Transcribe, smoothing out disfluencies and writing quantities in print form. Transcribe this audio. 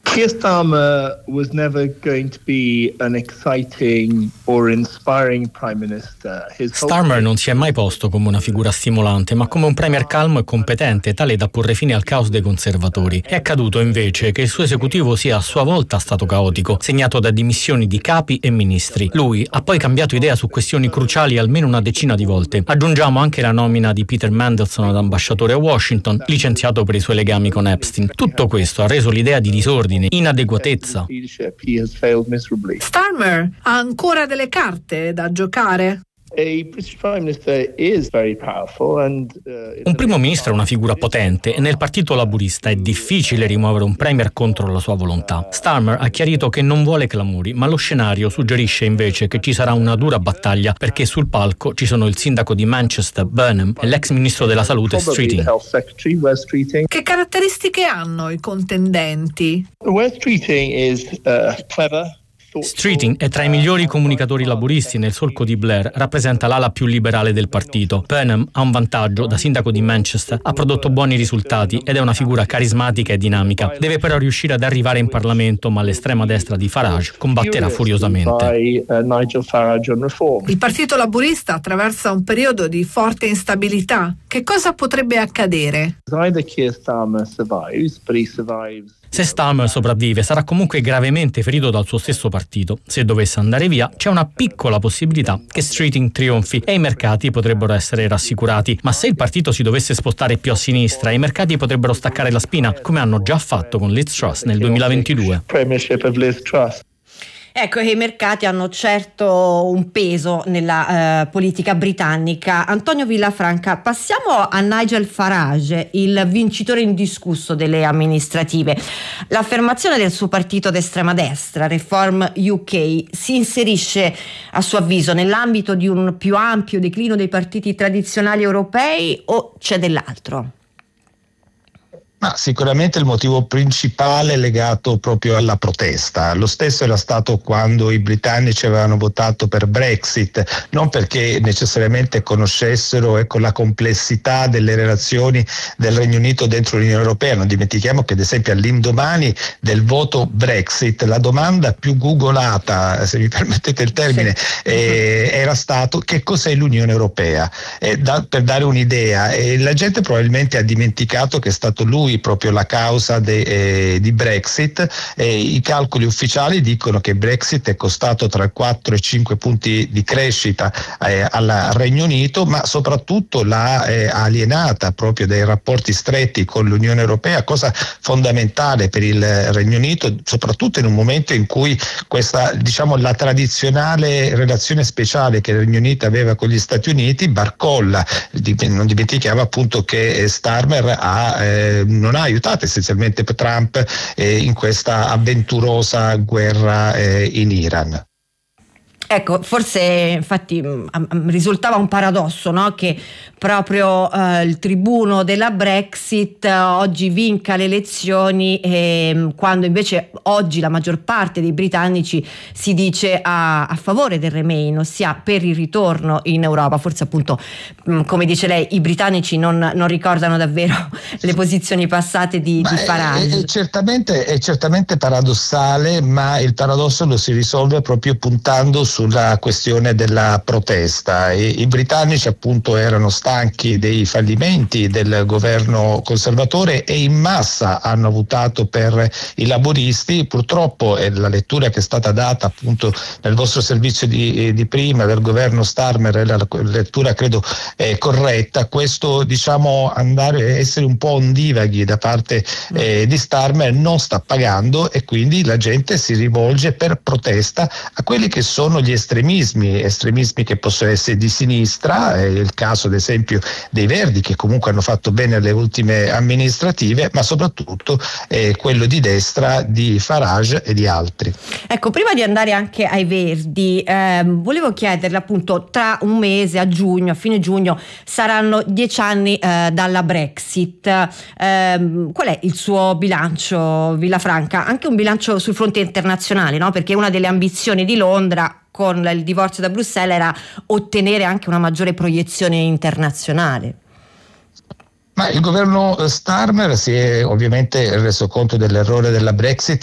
Keir Starmer was never going to be an exciting or inspiring prime minister. Starmer non si è mai posto come una figura stimolante, ma come un premier calmo e competente, tale da porre fine al caos dei conservatori. È accaduto invece che il suo esecutivo sia a sua volta stato caotico, segnato da dimissioni di capi e ministri. Lui ha poi cambiato idea su questioni cruciali almeno una decina di volte. Aggiungiamo anche la nomina di Peter Mandelson ad ambasciatore a Washington, licenziato per i suoi legami con Epstein. Tutto questo ha reso l'idea di disordine, inadeguatezza. Starmer ha ancora delle carte da giocare? Un primo ministro è una figura potente e nel partito laburista è difficile rimuovere un premier contro la sua volontà. Starmer ha chiarito che non vuole clamori, ma lo scenario suggerisce invece che ci sarà una dura battaglia perché sul palco ci sono il sindaco di Manchester, Burnham, e l'ex ministro della salute, Streeting. Che caratteristiche hanno i contendenti? Streeting è tra i migliori comunicatori laburisti nel solco di Blair, rappresenta l'ala più liberale del partito. Burnham ha un vantaggio: da sindaco di Manchester ha prodotto buoni risultati ed è una figura carismatica e dinamica. Deve però riuscire ad arrivare in Parlamento, ma l'estrema destra di Farage combatterà furiosamente. Il partito laburista attraversa un periodo di forte instabilità. Che cosa potrebbe accadere? Se Starmer sopravvive, sarà comunque gravemente ferito dal suo stesso partito. Se dovesse andare via, c'è una piccola possibilità che Streeting trionfi e i mercati potrebbero essere rassicurati. Ma se il partito si dovesse spostare più a sinistra, i mercati potrebbero staccare la spina, come hanno già fatto con Liz Truss nel 2022. Ecco che i mercati hanno certo un peso nella politica britannica. Antonio Villafranca, passiamo a Nigel Farage, il vincitore indiscusso delle amministrative. L'affermazione del suo partito d'estrema destra, Reform UK, si inserisce a suo avviso nell'ambito di un più ampio declino dei partiti tradizionali europei o c'è dell'altro? Ma sicuramente il motivo principale è legato proprio alla protesta. Lo stesso era stato quando i britannici avevano votato per Brexit, non perché necessariamente conoscessero la complessità delle relazioni del Regno Unito dentro l'Unione Europea. Non dimentichiamo che ad esempio all'indomani del voto Brexit la domanda più googolata, se mi permettete il termine, era stato: che cos'è l'Unione Europea? Per dare un'idea, la gente probabilmente ha dimenticato che è stato lui proprio la causa di Brexit. I calcoli ufficiali dicono che Brexit è costato tra i 4 e 5 punti di crescita al Regno Unito, ma soprattutto l'ha alienata proprio dai rapporti stretti con l'Unione Europea, cosa fondamentale per il Regno Unito, soprattutto in un momento in cui questa, la tradizionale relazione speciale che il Regno Unito aveva con gli Stati Uniti barcolla. Non dimentichiamo appunto che Starmer non ha aiutato essenzialmente Trump in questa avventurosa guerra in Iran. Ecco, forse infatti risultava un paradosso, no? Che proprio il tribuno della Brexit oggi vinca le elezioni quando invece oggi la maggior parte dei britannici si dice a favore del Remain, ossia per il ritorno in Europa. Forse appunto, come dice lei, i britannici non ricordano davvero le posizioni passate di Farage. È certamente paradossale, ma il paradosso lo si risolve proprio puntando sulla questione della protesta. I britannici appunto erano stanchi dei fallimenti del governo conservatore e in massa hanno votato per i laburisti. Purtroppo la lettura che è stata data appunto nel vostro servizio di prima del governo Starmer è la lettura credo corretta. Questo essere un po' ondivaghi da parte di Starmer non sta pagando e quindi la gente si rivolge per protesta a quelli che sono gli estremismi che possono essere di sinistra, è il caso ad esempio dei Verdi che comunque hanno fatto bene alle ultime amministrative, ma soprattutto quello di destra di Farage e di altri. Ecco, prima di andare anche ai Verdi, volevo chiederle appunto, tra un mese a fine giugno saranno 10 anni dalla Brexit. Qual è il suo bilancio, Villafranca? Anche un bilancio sul fronte internazionale, no? Perché una delle ambizioni di Londra con il divorzio da Bruxelles era ottenere anche una maggiore proiezione internazionale. Ma il governo Starmer si è ovviamente reso conto dell'errore della Brexit